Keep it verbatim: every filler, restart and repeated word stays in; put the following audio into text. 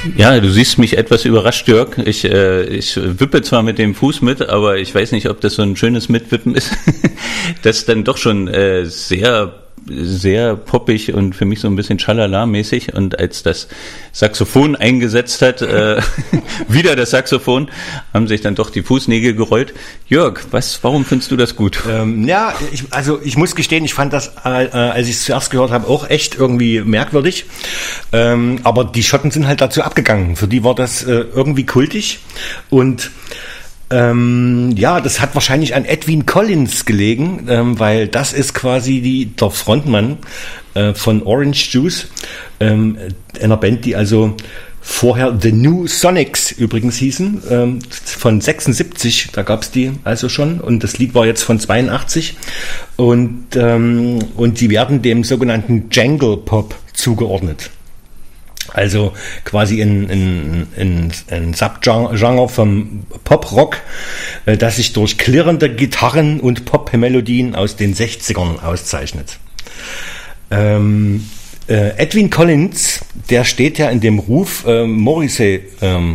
Ja, du siehst mich etwas überrascht, Jörg. Ich, äh, ich wippe zwar mit dem Fuß mit, aber ich weiß nicht, ob das so ein schönes Mitwippen ist. Das ist dann doch schon äh, sehr sehr poppig und für mich so ein bisschen Schalala-mäßig. Und als das Saxophon eingesetzt hat, äh, wieder das Saxophon, haben sich dann doch die Fußnägel gerollt. Jörg, was, warum findest du das gut? Ähm, ja, ich, also ich muss gestehen, ich fand das, äh, als ich es zuerst gehört habe, auch echt irgendwie merkwürdig. Ähm, aber die Schotten sind halt dazu abgegangen. Für die war das äh, irgendwie kultig. Und Ähm, ja, das hat wahrscheinlich an Edwin Collins gelegen, ähm, weil das ist quasi die, der Frontmann äh, von Orange Juice, ähm, einer Band, die also vorher The New Sonics übrigens hießen, ähm, von sechsundsiebzig, da gab's die also schon, und das Lied war jetzt von zweiundachtzig, und, ähm, und die werden dem sogenannten Jangle Pop zugeordnet. Also quasi ein, ein, ein, ein Subgenre vom Pop-Rock, das sich durch klirrende Gitarren und Pop-Melodien aus den sechzigern auszeichnet. Ähm, äh, Edwin Collins, der steht ja in dem Ruf, äh, Morrissey ähm,